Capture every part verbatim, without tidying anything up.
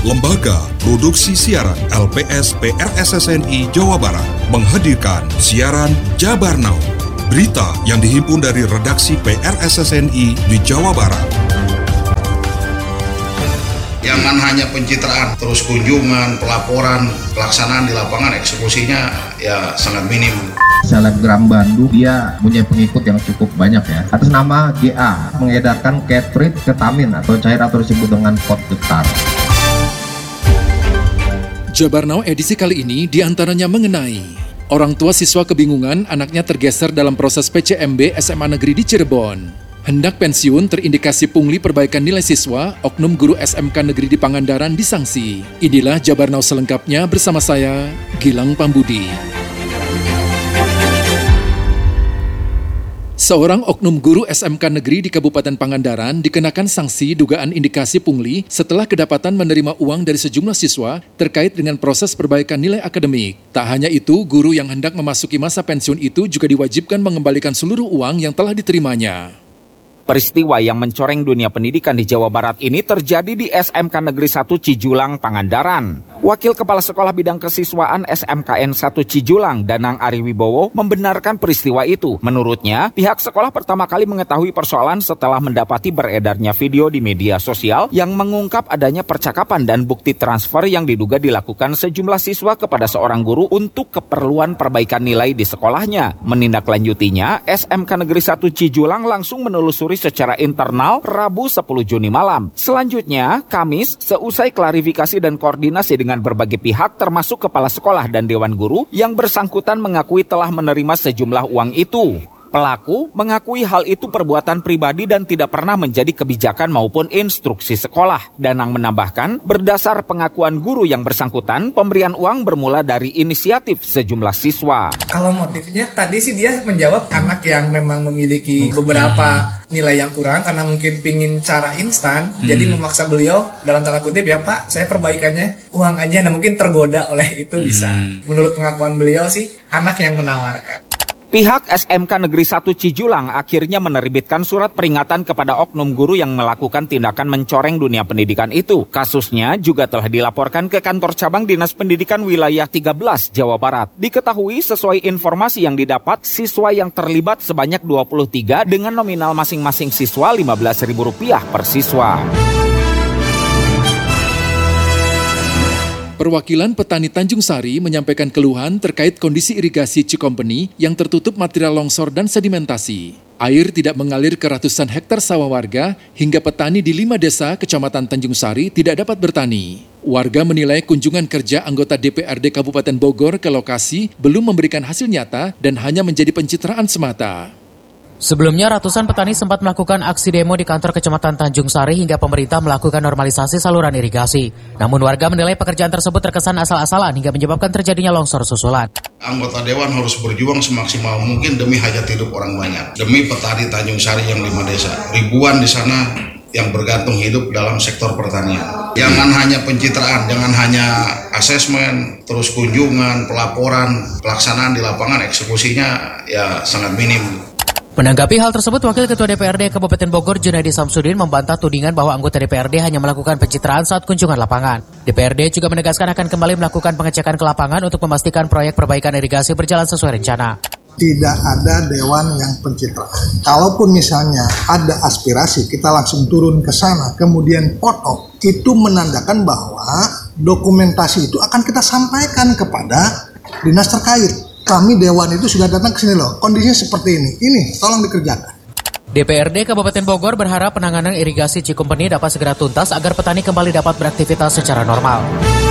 Lembaga Produksi Siaran L P S P R S S N I Jawa Barat menghadirkan siaran Jabar Now, berita yang dihimpun dari redaksi P R S S N I di Jawa Barat. Jangan hanya pencitraan, terus kunjungan, pelaporan, pelaksanaan di lapangan, eksekusinya ya sangat minim. Selebgram Bandung, dia punya pengikut yang cukup banyak ya. Atas nama G A mengedarkan ketrit ketamin atau cair atau disebut dengan pot getar. Jabar Now edisi kali ini diantaranya mengenai orang tua siswa kebingungan anaknya tergeser dalam proses P C M B S M A Negeri di Cirebon. Hendak pensiun terindikasi pungli perbaikan nilai siswa, oknum guru S M K Negeri di Pangandaran disangsi. Inilah Jabar Now selengkapnya bersama saya, Gilang Pambudi. Seorang oknum guru S M K Negeri di Kabupaten Pangandaran dikenakan sanksi dugaan indikasi pungli setelah kedapatan menerima uang dari sejumlah siswa terkait dengan proses perbaikan nilai akademik. Tak hanya itu, guru yang hendak memasuki masa pensiun itu juga diwajibkan mengembalikan seluruh uang yang telah diterimanya. Peristiwa yang mencoreng dunia pendidikan di Jawa Barat ini terjadi di S M K Negeri satu Cijulang, Pangandaran. Wakil Kepala Sekolah Bidang Kesiswaan S M K N satu Cijulang, Danang Ariwibowo, membenarkan peristiwa itu. Menurutnya, pihak sekolah pertama kali mengetahui persoalan setelah mendapati beredarnya video di media sosial yang mengungkap adanya percakapan dan bukti transfer yang diduga dilakukan sejumlah siswa kepada seorang guru untuk keperluan perbaikan nilai di sekolahnya. Menindaklanjutinya, S M K Negeri satu Cijulang langsung menelusuri secara internal Rabu sepuluh Juni malam. Selanjutnya, Kamis, seusai klarifikasi dan koordinasi dengan berbagai pihak termasuk kepala sekolah dan dewan guru, yang bersangkutan mengakui telah menerima sejumlah uang itu. Pelaku mengakui hal itu perbuatan pribadi dan tidak pernah menjadi kebijakan maupun instruksi sekolah. Danang menambahkan, berdasar pengakuan guru yang bersangkutan, pemberian uang bermula dari inisiatif sejumlah siswa. Kalau motifnya tadi sih dia menjawab anak yang memang memiliki beberapa nilai yang kurang karena mungkin pingin cara instan, hmm. jadi memaksa beliau dalam tanda kutip, ya Pak, saya perbaikannya uang aja. Nah mungkin tergoda oleh itu bisa. Hmm. Menurut pengakuan beliau sih anak yang menawarkan. Pihak S M K Negeri satu Cijulang akhirnya menerbitkan surat peringatan kepada oknum guru yang melakukan tindakan mencoreng dunia pendidikan itu. Kasusnya juga telah dilaporkan ke kantor cabang Dinas Pendidikan Wilayah tiga belas Jawa Barat. Diketahui sesuai informasi yang didapat, siswa yang terlibat sebanyak dua puluh tiga dengan nominal masing-masing siswa lima belas ribu rupiah per siswa. Perwakilan petani Tanjung Sari menyampaikan keluhan terkait kondisi irigasi Cikompeni yang tertutup material longsor dan sedimentasi. Air tidak mengalir ke ratusan hektar sawah warga hingga petani di lima desa Kecamatan Tanjung Sari tidak dapat bertani. Warga menilai kunjungan kerja anggota D P R D Kabupaten Bogor ke lokasi belum memberikan hasil nyata dan hanya menjadi pencitraan semata. Sebelumnya, ratusan petani sempat melakukan aksi demo di kantor Kecamatan Tanjung Sari hingga pemerintah melakukan normalisasi saluran irigasi. Namun warga menilai pekerjaan tersebut terkesan asal-asalan hingga menyebabkan terjadinya longsor susulan. Anggota Dewan harus berjuang semaksimal mungkin demi hajat hidup orang banyak. Demi petani Tanjung Sari yang lima desa. Ribuan di sana yang bergantung hidup dalam sektor pertanian. Jangan hanya pencitraan, jangan hanya asesmen, terus kunjungan, pelaporan, pelaksanaan di lapangan, eksekusinya ya sangat minim. Menanggapi hal tersebut, Wakil Ketua D P R D Kabupaten Bogor Junaidi Samsudin membantah tudingan bahwa anggota D P R D hanya melakukan pencitraan saat kunjungan lapangan. D P R D juga menegaskan akan kembali melakukan pengecekan ke lapangan untuk memastikan proyek perbaikan irigasi berjalan sesuai rencana. Tidak ada dewan yang pencitraan. Kalaupun misalnya ada aspirasi, kita langsung turun ke sana, kemudian foto, itu menandakan bahwa dokumentasi itu akan kita sampaikan kepada dinas terkait. Kami Dewan itu sudah datang ke sini loh, kondisinya seperti ini, ini tolong dikerjakan. D P R D Kabupaten Bogor berharap penanganan irigasi Cikompeni dapat segera tuntas agar petani kembali dapat beraktivitas secara normal.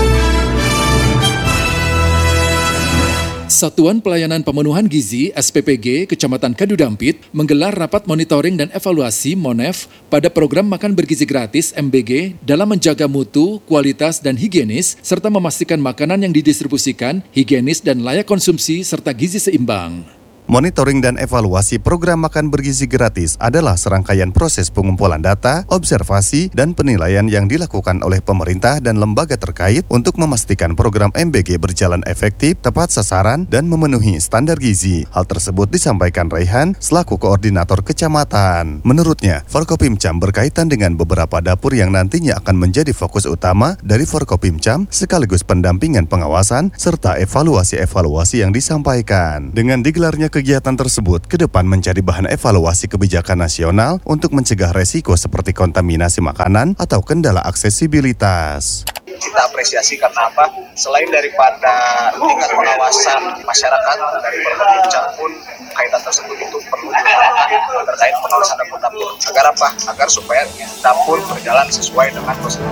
Satuan Pelayanan Pemenuhan Gizi S P P G Kecamatan Kadudampit menggelar rapat monitoring dan evaluasi MONEV pada program makan bergizi gratis M B G dalam menjaga mutu, kualitas, dan higienis serta memastikan makanan yang didistribusikan higienis dan layak konsumsi serta gizi seimbang. Monitoring dan evaluasi program makan bergizi gratis adalah serangkaian proses pengumpulan data, observasi, dan penilaian yang dilakukan oleh pemerintah dan lembaga terkait untuk memastikan program M B G berjalan efektif, tepat sasaran, dan memenuhi standar gizi. Hal tersebut disampaikan Raihan selaku koordinator kecamatan. Menurutnya, Forkopimcam berkaitan dengan beberapa dapur yang nantinya akan menjadi fokus utama dari Forkopimcam sekaligus pendampingan pengawasan serta evaluasi-evaluasi yang disampaikan. Dengan digelarnya kegiatan tersebut ke depan menjadi bahan evaluasi kebijakan nasional untuk mencegah resiko seperti kontaminasi makanan atau kendala aksesibilitas. Kita apresiasi karena apa? Selain daripada tingkat pengawasan masyarakat dari Forkopimcam pun kaitan tersebut itu perlu dilakukan terkait pengawasan dapur-dapur. Agar apa? Agar supaya dapur berjalan sesuai dengan prosedur.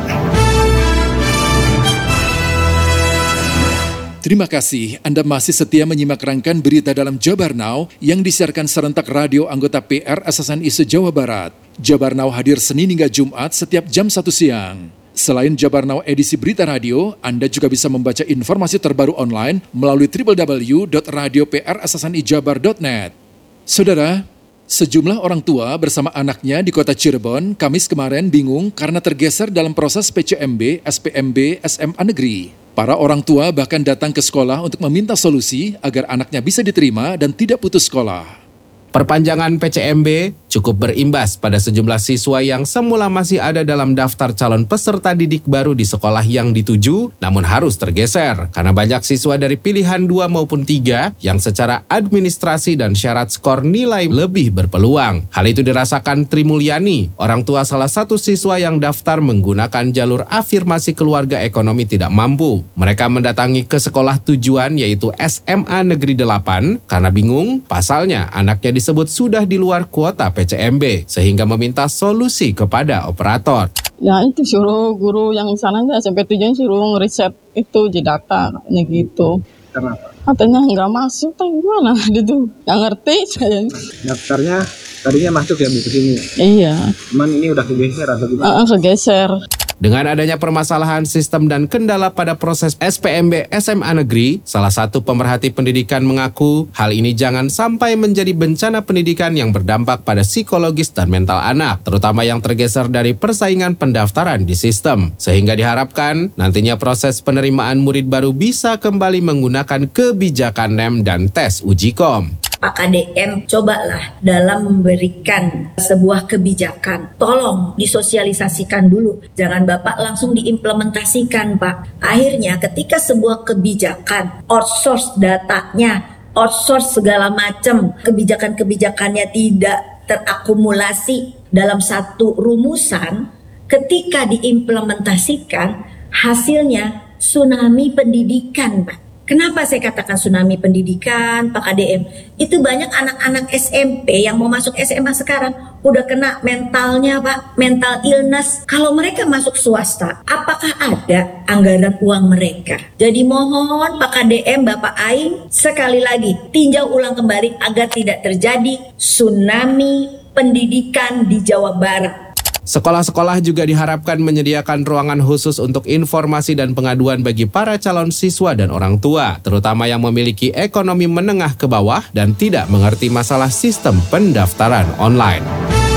Terima kasih Anda masih setia menyimak rangkaian berita dalam Jabar Now yang disiarkan serentak radio anggota P R S S N I se-Jawa Barat. Jabar Now hadir Senin hingga Jumat setiap jam satu siang. Selain Jabar Now edisi berita radio, Anda juga bisa membaca informasi terbaru online melalui w w w dot radio p r s s n i jabar dot net. Saudara, sejumlah orang tua bersama anaknya di kota Cirebon Kamis kemarin bingung karena tergeser dalam proses P C M B, S P M B, S M A Negeri. Para orang tua bahkan datang ke sekolah untuk meminta solusi agar anaknya bisa diterima dan tidak putus sekolah. Perpanjangan P C M B cukup berimbas pada sejumlah siswa yang semula masih ada dalam daftar calon peserta didik baru di sekolah yang dituju, namun harus tergeser karena banyak siswa dari pilihan dua maupun tiga yang secara administrasi dan syarat skor nilai lebih berpeluang. Hal itu dirasakan Tri Mulyani, orang tua salah satu siswa yang daftar menggunakan jalur afirmasi keluarga ekonomi tidak mampu. Mereka mendatangi ke sekolah tujuan yaitu S M A Negeri delapan karena bingung, pasalnya anaknya disebut sudah di luar kuota P C M B sehingga meminta solusi kepada operator. Ya itu suruh guru yang sana S M P tujuan suruh ngeriset itu di data kayak gitu. Kenapa? Katanya nggak masuk, tapi gimana gitu? Nggak ngerti saya. Daftarnya tadinya masuk ya Bu ke sini. Iya. Cuman ini udah kegeser atau gimana? Uh, kegeser. Dengan adanya permasalahan sistem dan kendala pada proses S P M B S M A Negeri, salah satu pemerhati pendidikan mengaku hal ini jangan sampai menjadi bencana pendidikan yang berdampak pada psikologis dan mental anak, terutama yang tergeser dari persaingan pendaftaran di sistem. Sehingga diharapkan nantinya proses penerimaan murid baru bisa kembali menggunakan kebijakan N E M dan tes uji kom. Pak K D M, cobalah dalam memberikan sebuah kebijakan, tolong disosialisasikan dulu. Jangan Bapak langsung diimplementasikan, Pak. Akhirnya ketika sebuah kebijakan, outsource datanya, outsource segala macam, kebijakan-kebijakannya tidak terakumulasi dalam satu rumusan, ketika diimplementasikan, hasilnya tsunami pendidikan, Pak. Kenapa saya katakan tsunami pendidikan, Pak K D M? Itu banyak anak-anak S M P yang mau masuk S M A sekarang udah kena mentalnya, Pak, mental illness. Kalau mereka masuk swasta, apakah ada anggaran uang mereka? Jadi mohon Pak K D M, Bapak Aing, sekali lagi tinjau ulang kembali agar tidak terjadi tsunami pendidikan di Jawa Barat. Sekolah-sekolah juga diharapkan menyediakan ruangan khusus untuk informasi dan pengaduan bagi para calon siswa dan orang tua, terutama yang memiliki ekonomi menengah ke bawah dan tidak mengerti masalah sistem pendaftaran online.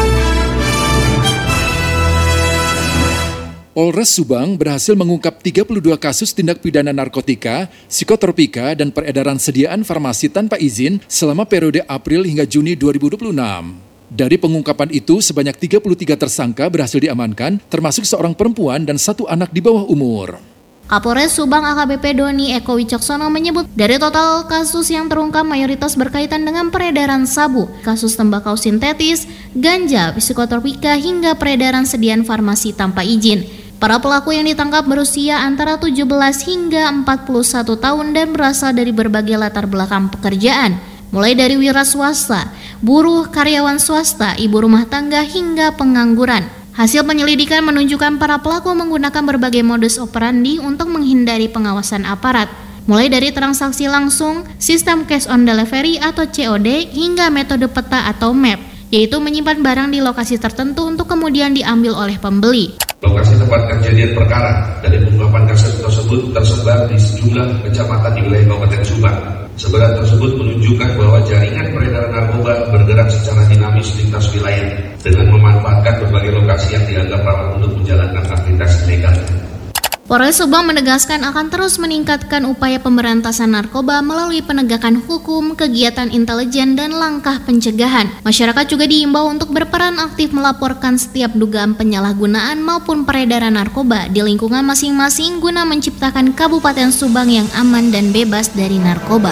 Polres Subang berhasil mengungkap tiga puluh dua kasus tindak pidana narkotika, psikotropika, dan peredaran sediaan farmasi tanpa izin selama periode April hingga Juni dua ribu dua puluh enam. Dari pengungkapan itu, sebanyak tiga puluh tiga tersangka berhasil diamankan, termasuk seorang perempuan dan satu anak di bawah umur. Kapolres Subang A K B P Doni Eko Wicaksono menyebut dari total kasus yang terungkap mayoritas berkaitan dengan peredaran sabu, kasus tembakau sintetis, ganja, psikotropika hingga peredaran sediaan farmasi tanpa izin. Para pelaku yang ditangkap berusia antara tujuh belas hingga empat puluh satu tahun dan berasal dari berbagai latar belakang pekerjaan, mulai dari wira swasta, buruh, karyawan swasta, ibu rumah tangga hingga pengangguran. Hasil penyelidikan menunjukkan para pelaku menggunakan berbagai modus operandi untuk menghindari pengawasan aparat, mulai dari transaksi langsung, sistem cash on delivery atau C O D, hingga metode peta atau map, yaitu menyimpan barang di lokasi tertentu untuk kemudian diambil oleh pembeli. Lokasi tempat kejadian perkara dari pengungkapan kasus tersebut tersebar di sejumlah kecamatan di wilayah Kabupaten Subang. Sebaran tersebut menunjukkan bahwa jaringan peredaran narkoba bergerak secara dinamis lintas wilayah dengan memanfaatkan berbagai lokasi yang dianggap rawan untuk menjalankan aktivitas ilegal. Polres Subang menegaskan akan terus meningkatkan upaya pemberantasan narkoba melalui penegakan hukum, kegiatan intelijen, dan langkah pencegahan. Masyarakat juga diimbau untuk berperan aktif melaporkan setiap dugaan penyalahgunaan maupun peredaran narkoba di lingkungan masing-masing guna menciptakan Kabupaten Subang yang aman dan bebas dari narkoba.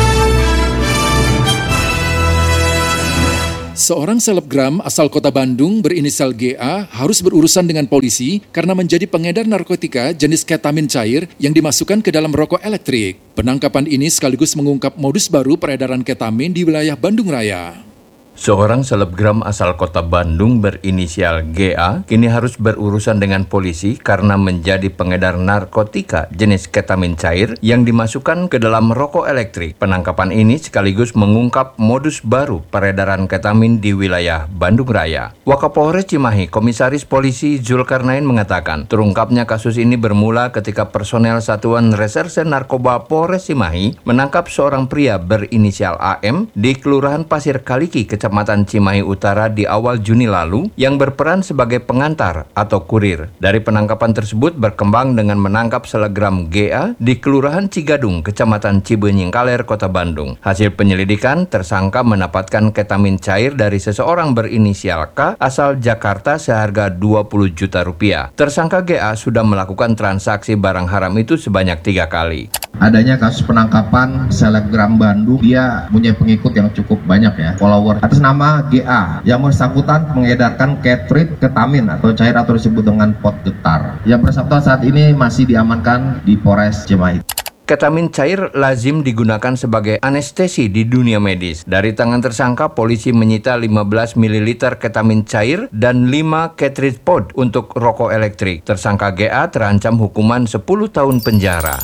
Seorang selebgram asal kota Bandung berinisial G A harus berurusan dengan polisi karena menjadi pengedar narkotika jenis ketamin cair yang dimasukkan ke dalam rokok elektrik. Penangkapan ini sekaligus mengungkap modus baru peredaran ketamin di wilayah Bandung Raya. Seorang selebgram asal kota Bandung berinisial G A kini harus berurusan dengan polisi karena menjadi pengedar narkotika jenis ketamin cair yang dimasukkan ke dalam rokok elektrik. Penangkapan ini sekaligus mengungkap modus baru peredaran ketamin di wilayah Bandung Raya. Wakapolres Cimahi, Komisaris Polisi Zulkarnain mengatakan, terungkapnya kasus ini bermula ketika personel Satuan Reserse Narkoba Polres Cimahi menangkap seorang pria berinisial A M di Kelurahan Pasir Kaliki, Kecamatan Cimahi Utara di awal Juni lalu yang berperan sebagai pengantar atau kurir. Dari penangkapan tersebut berkembang dengan menangkap selebgram G A di Kelurahan Cigadung, Kecamatan Cibenying Kaler, Kota Bandung. Hasil penyelidikan, tersangka mendapatkan ketamin cair dari seseorang berinisial K asal Jakarta seharga dua puluh juta rupiah. Tersangka G A sudah melakukan transaksi barang haram itu sebanyak tiga kali. Adanya kasus penangkapan selebgram Bandung, dia punya pengikut yang cukup banyak ya, follower atas nama G A yang bersangkutan mengedarkan ketrit ketamin atau cair atau disebut dengan pot getar. Yang bersangkutan saat ini masih diamankan di Polres Cimahi. Ketamin cair lazim digunakan sebagai anestesi di dunia medis. Dari tangan tersangka, polisi menyita lima belas mililiter ketamin cair dan lima cartridge pod untuk rokok elektrik. Tersangka G A terancam hukuman sepuluh tahun penjara.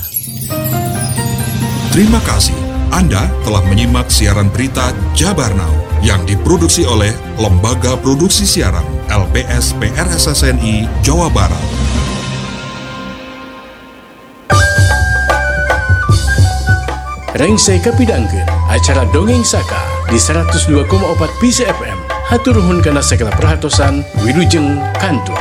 Terima kasih. Anda telah menyimak siaran berita Jabar Now yang diproduksi oleh Lembaga Produksi Siaran L P S P R S S N I Jawa Barat. Rengsai kapidangkeun acara Dongeng Saka di seratus dua koma empat P C F M. Hatur nuhun kana segala perhatosan, wilujeng kantur.